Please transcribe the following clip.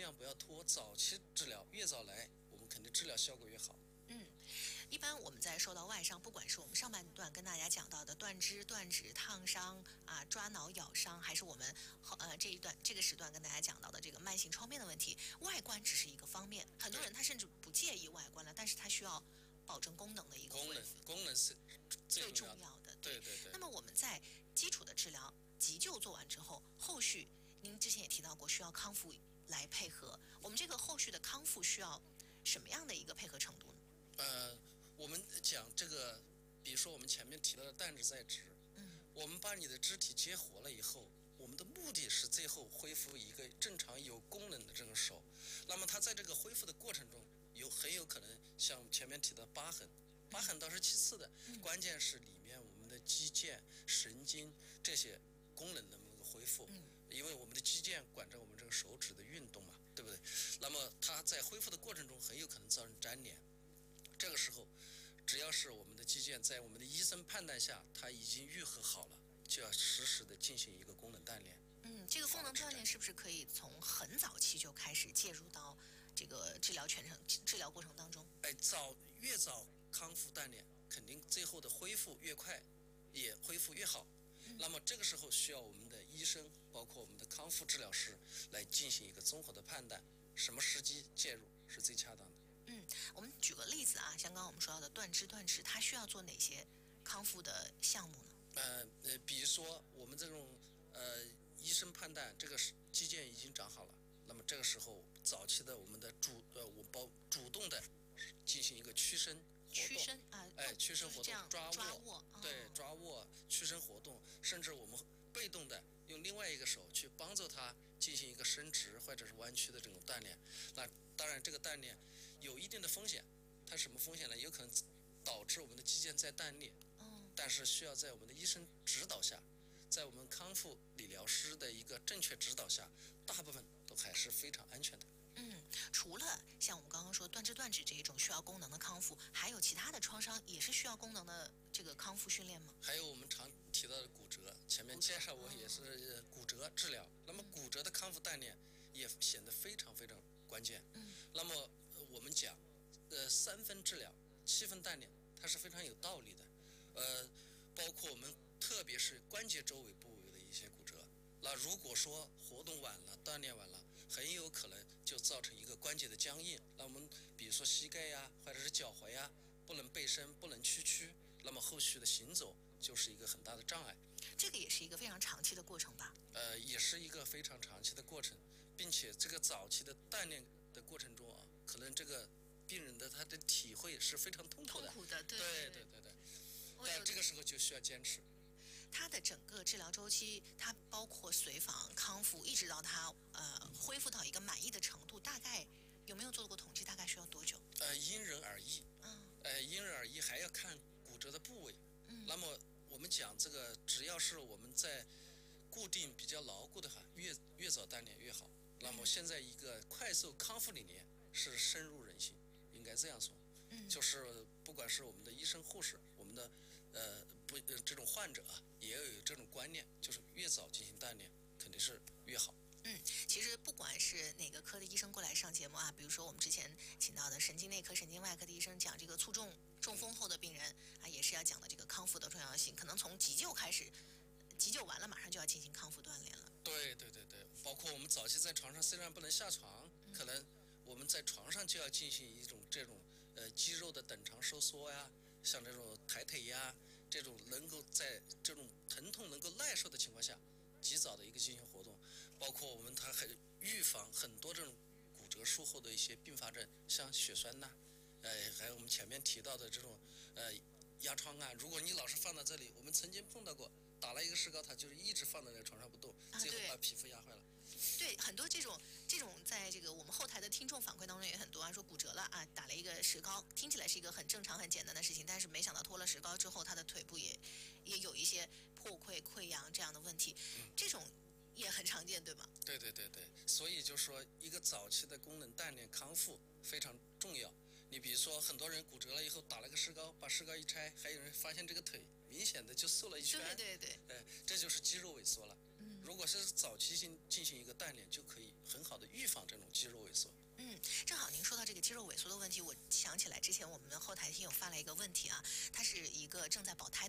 量不要拖，早期治疗越早来，我们肯定治疗效果越好。 一般我们在受到外伤，不管是我们上半段跟大家讲到的断肢、断指、烫伤啊、抓挠、咬伤，还是我们这个时段跟大家讲到的这个慢性创面的问题，外观只是一个方面。很多人他甚至不介意外观了，但是他需要保证功能的一个恢复， 功能是最重重要的。 对对对。 那么我们在基础的治疗、急救做完之后，后续您之前也提到过，需要康复来配合。我们这个后续的康复需要什么样的一个配合程度呢？ 我们讲这个，比如说我们前面提到的弹指在指，我们把你的肢体激活了以后，我们的目的是最后恢复一个正常有功能的这种手。那么它在这个恢复的过程中，很有可能像前面提到疤痕，疤痕倒是其次的，关键是里面我们的肌腱、神经这些功能能不能恢复。因为我们的肌腱管着我们这个手指的运动嘛，对不对？那么它在恢复的过程中，很有可能造成粘连。这个时候，只要是我们的肌腱在我们的医生判断下，它已经愈合好了，就要实时的进行一个功能锻炼。 这个功能锻炼是不是可以从很早期就开始介入到这个治疗过程当中？ 越早康复锻炼，肯定最后的恢复越快，也恢复越好。那么这个时候需要我们的医生，包括我们的康复治疗师来进行一个综合的判断，什么时机介入是最恰当的。 我们举个例子啊，像刚刚我们说到的断肢断指，它需要做哪些康复的项目呢？ 比如说我们这种医生判断这个肌腱已经长好了，那么这个时候早期的我们的主动的进行一个屈伸活动， 抓握， 对，抓握屈伸活动，甚至我们被动的用另外一个手去帮助它进行一个伸直或者是弯曲的这种锻炼。那当然这个锻炼有一定的风险，它什么风险呢？有可能导致我们的肌腱再断裂，但是需要在我们的医生指导下，在我们康复理疗师的一个正确指导下，大部分都还是非常安全的。 除了像我们刚刚说断肢断指这一种需要功能的康复，还有其他的创伤也是需要功能的这个康复训练吗？ 还有我们常提到的骨折，前面介绍过也是骨折治疗，那么骨折的康复锻炼也显得非常非常关键。那么我们讲3分治疗7分锻炼，它是非常有道理的。包括我们特别是关节周围部位的一些骨折，那如果说活动晚了、锻炼晚了，很有可能就造成一个关节的僵硬。那我们比如说膝盖呀，或者是脚踝呀，不能背伸，不能屈，那么后续的行走就是一个很大的障碍。 这个也是一个非常长期的过程吧？ 也是一个非常长期的过程，并且这个早期的锻炼的过程中啊，可能这个病人的他的体会是非常痛苦的。对。但这个时候就需要坚持。 它的整个治疗周期，它包括随访、康复，一直到它恢复到一个满意的程度，大概有没有做过统计？大概需要多久？ 因人而异。因人而异，还要看骨折的部位。那么我们讲这个，只要是我们在固定比较牢固的话，越早锻炼越好。那么现在一个快速康复理念是深入人心，应该这样说。就是不管是我们的医生护士，我们的这种患者啊，也要有这种观念，就是越早进行锻炼肯定是越好。 其实不管是哪个科的医生过来上节目啊，比如说我们之前请到的神经内科、神经外科的医生讲这个中风后的病人啊，也是要讲的这个康复的重要性，可能从急救开始，急救完了马上就要进行康复锻炼了。 对，包括我们早期在床上虽然不能下床，可能我们在床上就要进行一种这种肌肉的等长收缩呀，像这种抬腿呀，这种能够在这种疼痛能够耐受的情况下，及早的一个进行活动，包括我们它还预防很多这种骨折术后的一些并发症，像血栓呐，还有我们前面提到的这种压疮啊，如果你老是放到这里，我们曾经碰到过。打了一个石膏，它就是一直放在那个床上不动，最后把皮肤压坏了。 对，很多这种在这个我们后台的听众反馈当中也很多啊，说骨折了啊，打了一个石膏，听起来是一个很正常很简单的事情，但是没想到脱了石膏之后，他的腿部也有一些破溃溃疡这样的问题，这种也很常见，对吗？ 对，所以就说一个早期的功能锻炼康复非常重要。你比如说很多人骨折了以后打了个石膏，把石膏一拆，还有人发现这个腿明显的就瘦了一圈。 对， 这就是肌肉萎缩了。如果是早期进行一个锻炼，就可以很好的预防这种肌肉缩的问题，我想起来之前我们的后台听友发来一个问题啊，他是一个正在保胎的